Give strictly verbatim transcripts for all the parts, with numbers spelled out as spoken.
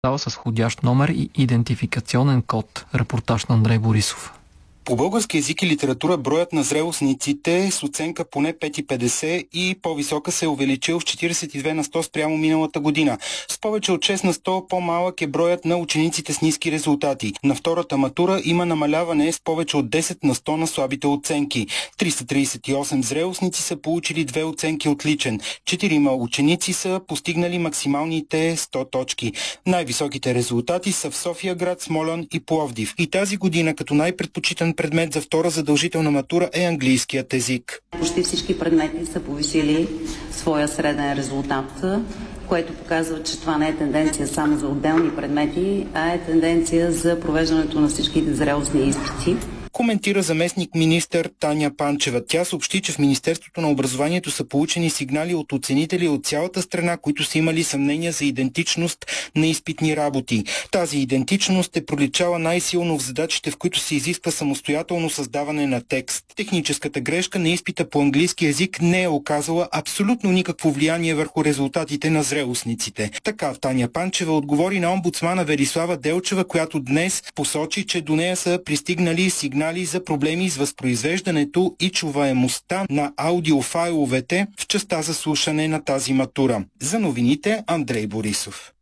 Става с входящ номер и идентификационен код. Репортаж на Андрей Борисов. По български език и литература броят на зрелостниците с оценка поне пет цяло и петдесет и по-висока се е увеличил с четиридесет и две на сто спрямо миналата година. С повече от шест на сто по-малък е броят на учениците с ниски резултати. На втората матура има намаляване с повече от десет на сто на слабите оценки. триста тридесет и осем зрелостници са получили две оценки отличен. Четирима ученици са постигнали максималните сто точки. Най-високите резултати са в София град, Смолян и Пловдив. И тази година като най-предпочитан предмет за втора задължителна матура е английският език. Почти всички предмети са повишили своя среден резултат, което показва, че това не е тенденция само за отделни предмети, а е тенденция за провеждането на всичките зрелостни изпити. Коментира заместник министър Таня Панчева. Тя съобщи, че в Министерството на образованието са получени сигнали от оценители от цялата страна, които са имали съмнения за идентичност на изпитни работи. Тази идентичност е проличала най-силно в задачите, в които се изисква самостоятелно създаване на текст. Техническата грешка на изпита по английски език не е оказала абсолютно никакво влияние върху резултатите на зрелостниците. Така Таня Панчева отговори на омбудсмана Велислава Делчева, която днес посочи, че до нея са пристигнали сигнали за проблеми с възпроизвеждането и чуваемостта на аудиофайловете в частта за слушане на тази матура. За новините Андрей Борисов.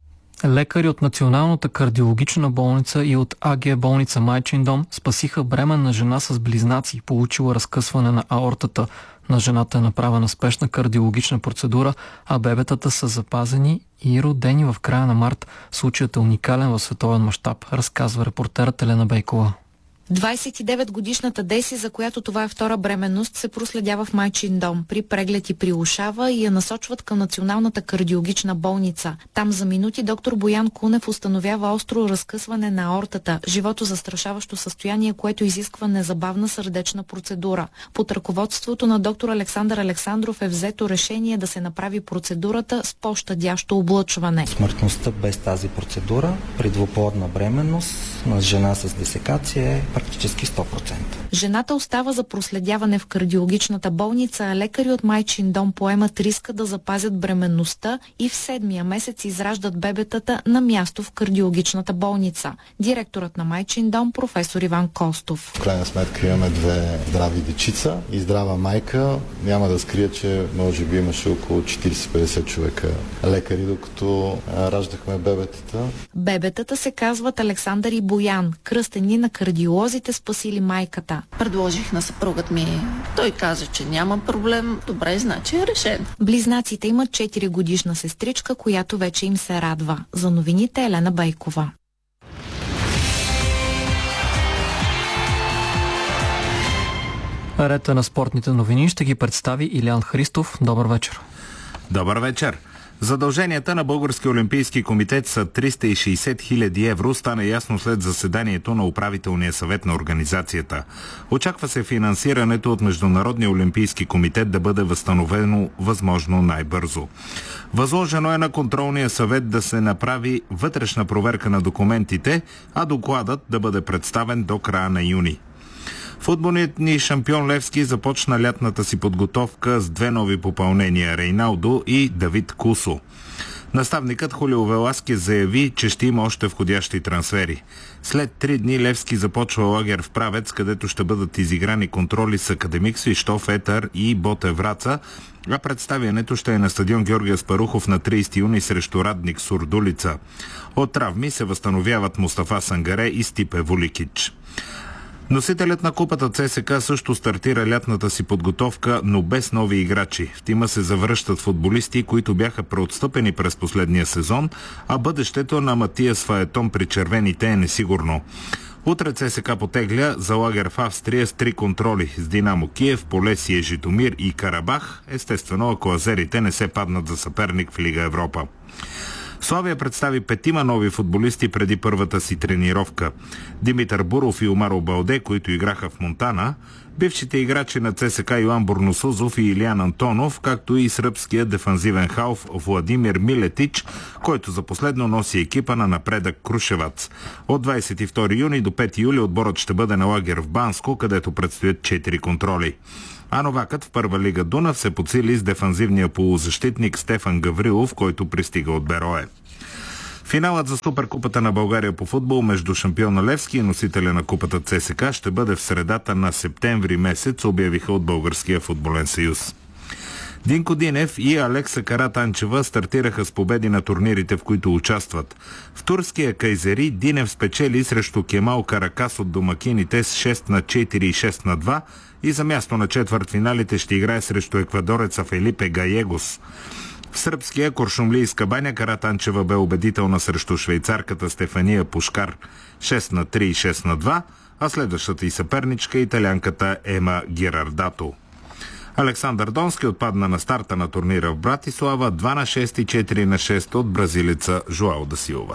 Лекари от Националната кардиологична болница и от АГ болница Майчин дом спасиха бременна жена с близнаци, получила разкъсване на аортата. На жената е направена спешна кардиологична процедура, а бебетата са запазени и родени в края на март. Случаят е уникален в световен мащаб, разказва репортерът Елена Бейкова. двадесет и девет годишната Деси, за която това е втора бременност, се проследява в майчин дом. При преглед и приушава и я насочват към Националната кардиологична болница. Там за минути доктор Боян Кунев установява остро разкъсване на аортата, живото застрашаващо състояние, което изисква незабавна сърдечна процедура. Под ръководството на доктор Александър Александров е взето решение да се направи процедурата с по-щадящо облъчване. Смъртността без тази процедура при двуплодна бременност на жена с десекация е практически сто процента. Жената остава за проследяване в кардиологичната болница, а лекари от майчин дом поемат риска да запазят бременността и в седмия месец израждат бебетата на място в кардиологичната болница. Директорът на майчин дом професор Иван Костов. В крайна сметка имаме две здрави дечица и здрава майка. Няма да скрия, че може би имаше около четиридесет до петдесет човека лекари, докато раждахме бебетата. Бебетата се казват Александър и Боян, кръстени на кардиолозите, спасили майката. Предложих на съпругът ми. Той каза, че няма проблем. Добре, значи е решен. Близнаците имат четири годишна сестричка, която вече им се радва. За новините Елена Байкова. Рета на спортните новини ще ги представи Илян Христов. Добър вечер. Добър вечер. Задълженията на Българския олимпийски комитет са триста и шейсет хиляди евро, стана ясно след заседанието на управителния съвет на организацията. Очаква се финансирането от Международния олимпийски комитет да бъде възстановено възможно най-бързо. Възложено е на контролния съвет да се направи вътрешна проверка на документите, а докладът да бъде представен до края на юни. Футболният ни шампион Левски започна лятната си подготовка с две нови попълнения – Рейналдо и Давид Кусо. Наставникът Хулио Веласкес заяви, че ще има още входящи трансфери. След три дни Левски започва лагер в Правец, където ще бъдат изиграни контроли с Академик Свищов, Етър и Боте Враца, а представянето ще е на стадион Георги Аспарухов на тридесети юни срещу Радник Сурдулица. От травми се възстановяват Мустафа Сангаре и Стипе Воликич. Носителят на купата ЦСКА също стартира лятната си подготовка, но без нови играчи. В тима се завръщат футболисти, които бяха преотстъпени през последния сезон, а бъдещето на Матиас Фаетон при червените е несигурно. Утре ЦСКА потегля за лагер в Австрия с три контроли с Динамо Киев, Полесие, Житомир и Карабах, естествено ако азерите не се паднат за съперник в Лига Европа. Славия представи петима нови футболисти преди първата си тренировка. Димитър Буров и Омаро Балде, които играха в Монтана, бившите играчи на ЦСКА Йоан Бурносузов и Илиян Антонов, както и сръбският дефанзивен халф Владимир Милетич, който за последно носи екипа на напредък Крушевац. От двадесет и втори юни до пети юли отборът ще бъде на лагер в Банско, където предстоят четири контроли. А новакът в първа лига Дунав се подсили с дефанзивния полузащитник Стефан Гаврилов, който пристига от Берое. Финалът за Суперкупата на България по футбол между шампиона Левски и носителя на купата ЦСКА ще бъде в средата на септември месец, обявиха от Българския футболен съюз. Динко Динев и Алекса Каратанчева стартираха с победи на турнирите, в които участват. В турския Кайзери Динев спечели срещу Кемал Каракас от домакините с шест на четири и шест на два и за място на четвъртфиналите ще играе срещу еквадореца Фелипе Гаегос. В сръбския Куршумлийска баня Каратанчева бе убедителна срещу швейцарката Стефания Пушкар шест на три и шест на два, а следващата и съперничка италянката Ема Герардато. Александър Донски отпадна на старта на турнира в Братислава два на шест и четири на шест от бразилеца Жоао да Силва.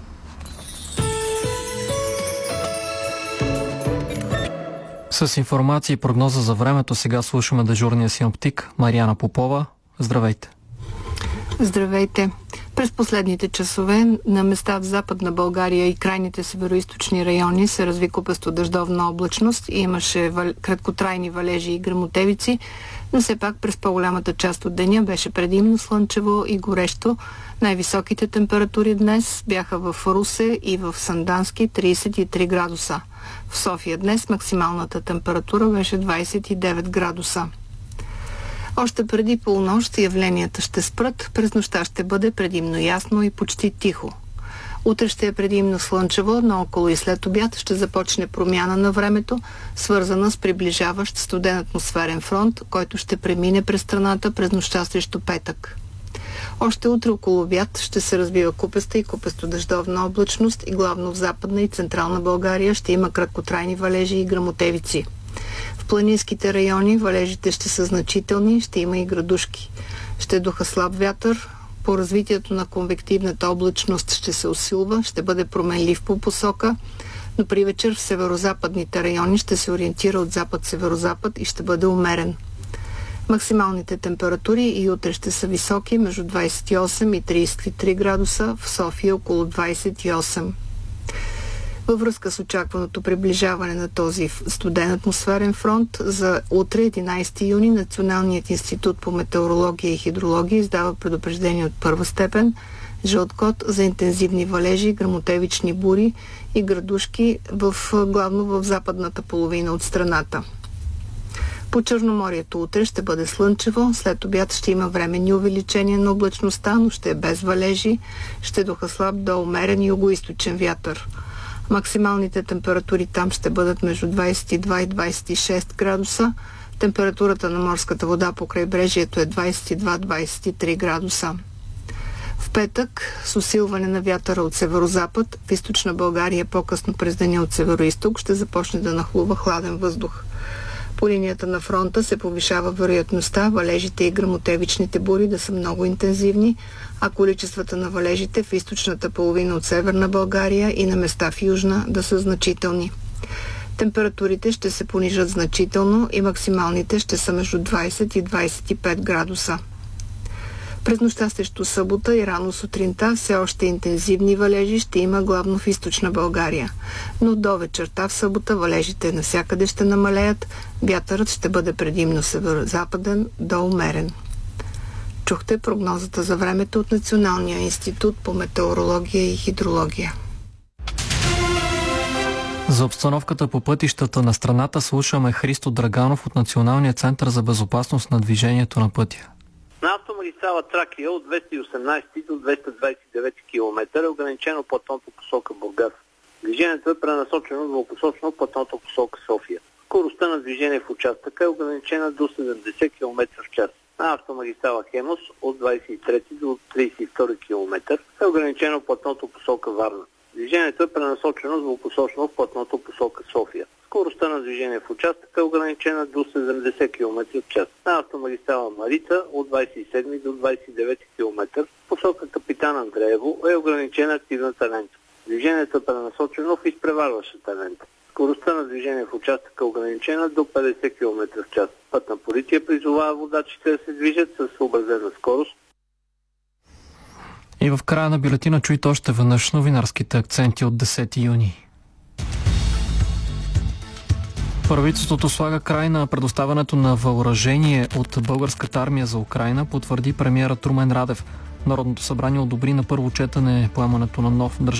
С информация и прогноза за времето сега слушаме дежурния синоптик Мариана Попова. Здравейте! Здравейте! През последните часове на места в Западна България и крайните североизточни райони се разви купесто дъждовна облачност и имаше вал... краткотрайни валежи и гръмотевици, но все пак през по-голямата част от деня беше предимно слънчево и горещо. Най-високите температури днес бяха в Русе и в Сандански тридесет и три градуса. В София днес максималната температура беше двадесет и девет градуса. Още преди полунощ явленията ще спрат, през нощта ще бъде предимно ясно и почти тихо. Утре ще е предимно слънчево, но около и след обяд ще започне промяна на времето, свързана с приближаващ студен атмосферен фронт, който ще премине през страната през нощта срещу петък. Още утре около обяд ще се развива купеста и купесто-дъждовна облачност и главно в Западна и Централна България ще има краткотрайни валежи и гръмотевици. В планинските райони валежите ще са значителни, ще има и градушки. Ще духа слаб вятър, по развитието на конвективната облачност ще се усилва, ще бъде променлив по посока, но при вечер в северозападните райони ще се ориентира от запад-северозапад и ще бъде умерен. Максималните температури и утре ще са високи, между двадесет и осем и тридесет и три градуса, в София около двадесет и осем. Във връзка с очакваното приближаване на този студен атмосферен фронт, за утре, единадесети юни, Националният институт по метеорология и хидрология издава предупреждение от първа степен, жълт код за интензивни валежи, гръмотевични бури и градушки в, главно в западната половина от страната. По Черноморието утре ще бъде слънчево, след обяд ще има временни увеличения на облачността, но ще е без валежи, ще духа слаб до умерен югоизточен вятър. Максималните температури там ще бъдат между двадесет и два и двадесет и шест градуса. Температурата на морската вода по крайбрежието е двадесет и два до двадесет и три градуса. В петък с усилване на вятъра от северозапад, в източна България по-късно през деня от североизток ще започне да нахлува хладен въздух. По линията на фронта се повишава вероятността валежите и гръмотевичните бури да са много интензивни, а количествата на валежите в източната половина от Северна България и на места в Южна да са значителни. Температурите ще се понижат значително и максималните ще са между двадесет и двадесет и пет градуса. През нощта срещу събота и рано сутринта все още интензивни валежи ще има главно в източна България, но до вечерта в събота валежите навсякъде ще намалеят, вятърът ще бъде предимно северо-западен до умерен. Чухте прогнозата за времето от Националния институт по метеорология и хидрология. За обстановката по пътищата на страната слушаме Христо Драганов от Националния център за безопасност на движението на пътя. На автомагистрала Тракия от двеста и осемнадесети до двеста двадесет и девети километър е ограничено платното посока Бургас. Движението е пренасочено двупосочно платното посока София. Скоростта на движение в участъка е ограничена до седемдесет километра в час. На автомагистрала Хемос от двадесет и трети до тридесет и втори километър е ограничено платното посока Варна. Движението е пренасочено двупосочно в платното посока София. Скоростта на движение в участъка е ограничена до седемдесет километра в час. На автомагистрала Марица от двадесет и седми до двадесет и девети километър посока Капитан Андреево е ограничена активната лента. Движението е пренасочено в изпреварващата лента. Скоростта на движение в участъка е ограничена до петдесет километра в час. Пътна полиция призовава водачите да се движат с съобразена скорост. И в края на бюлетина чуйте още веднъж новинарските акценти от десети юни. Правителството слага край на предоставянето на въоръжение от българската армия за Украйна, потвърди премиерът Румен Радев. Народното събрание одобри на първо четене поемането на нов държавен